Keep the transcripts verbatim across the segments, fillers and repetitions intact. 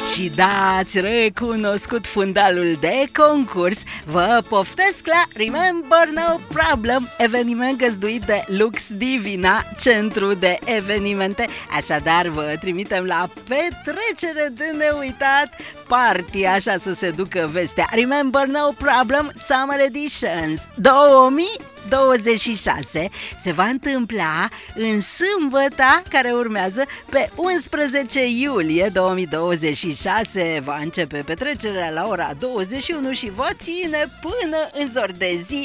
Și da, ați recunoscut fundalul de concurs. Vă poftesc la Remember No Problem, eveniment găzduit de Lux Divina, centru de evenimente. Așadar, vă trimitem la petrecere de neuitat, party, așa să se ducă vestea. Remember No Problem Summer Editions două mii douăzeci și șase se va întâmpla în sâmbăta care urmează, pe unsprezece iulie două mii douăzeci și șase. Va începe petrecerea la ora douăzeci și unu și va ține până în zor de zi.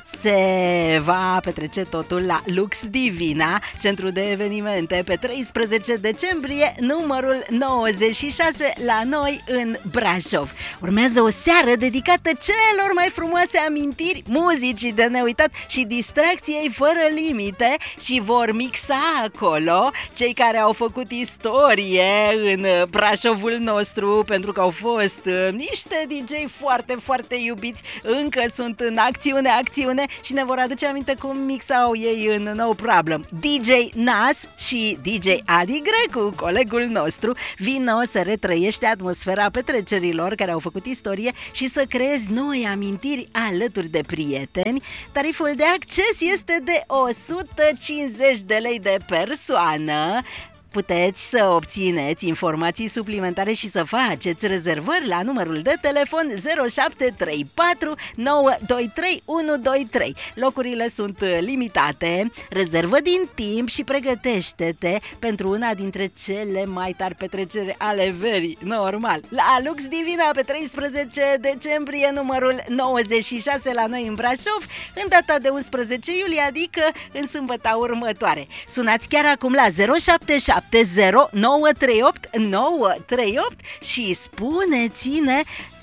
Se va petrece totul la Lux Divina, centru de evenimente, pe treisprezece decembrie, numărul nouăzeci și șase, la noi în Brașov. Urmează o seară dedicată celor mai frumoase amintiri, muzicii de neuitat și distracției fără limite, și vor mixa acolo cei care au făcut istorie în Brașovul nostru, pentru că au fost niște D J foarte, foarte iubiți, încă sunt în acțiune, acțiune și ne vor aduce aminte cum mixau ei în No Problem. D J Nas și D J Adi Grecu, colegul nostru, vino să retrăiește atmosfera petrecerilor care au făcut istorie și să creezi noi amintiri alături de prieteni. Tariful de acces este de o sută cincizeci de lei de persoană. Puteți să obțineți informații suplimentare și să faceți rezervări la numărul de telefon zero șapte trei patru nouă doi trei unu doi trei. Locurile sunt limitate. Rezervă din timp și pregătește-te pentru una dintre cele mai tari petreceri ale verii, normal. La Lux Divina, pe treisprezece decembrie, numărul nouăzeci și șase, la noi în Brașov, în data de unsprezece iulie, adică în sâmbăta următoare. Sunați chiar acum la zero șapte șapte zero nouă trei opt nouă trei opt și spuneți-ne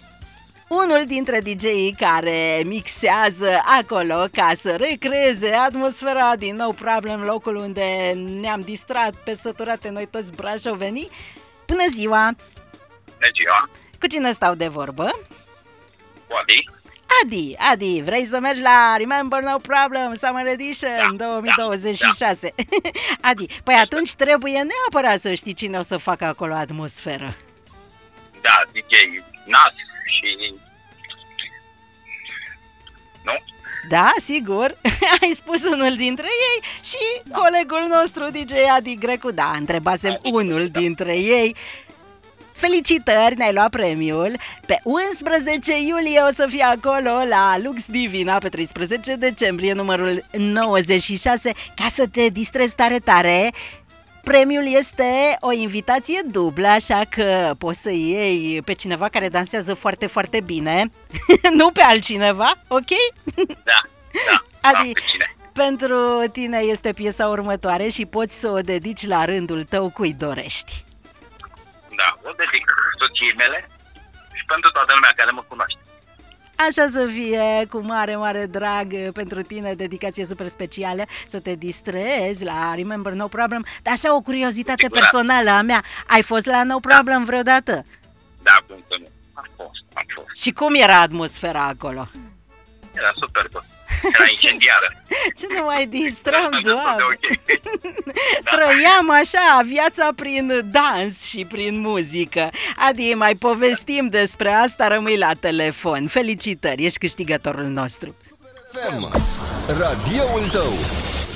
unul dintre D J-ii care mixează acolo ca să recreeze atmosfera din No Problem, locul unde ne-am distrat pe săturate noi toți brașovenii. Bună ziua! Bună ziua! Cu cine stau de vorbă? Cu Adi. Adi, Adi, vrei să mergi la Remember No Problem Summer Edition da, două mii douăzeci și șase? Da, da. Adi, păi atunci trebuie neapărat să știi cine o să facă acolo atmosferă. Da, D J Nas și... Nu? Da, sigur, ai spus unul dintre ei și da. Colegul nostru D J Adi Grecu, da, întrebasem Adi, unul da. dintre ei. Felicitări, ne-ai luat premiul. Pe unsprezece iulie o să fie acolo la Lux Divina, pe treisprezece decembrie, numărul nouăzeci și șase, ca să te distrezi tare, tare. Premiul este o invitație dublă, așa că poți să iei pe cineva care dansează foarte, foarte bine. Nu pe altcineva, ok? Da, da, Adi, da, pe cine? Pentru tine este piesa următoare și poți să o dedici la rândul tău cui dorești. Da, o dedic soției mele și pentru toată lumea care mă cunoaște. Așa să fie, cu mare, mare drag pentru tine, dedicație super specială, să te distrezi la Remember No Problem. Dar așa o curiozitate Sigurat. personală a mea, ai fost la No Problem da. vreodată? Da, cum să nu, am fost, am fost. Și cum era atmosfera acolo? Era superbă. Era incendiară. Ce ne mai distrăm, Doamne! Okay. Da. Trăiam așa viața prin dans și prin muzică. Adi, mai povestim despre asta, rămâi la telefon. Felicitări, ești câștigătorul nostru. F M, radioul tău.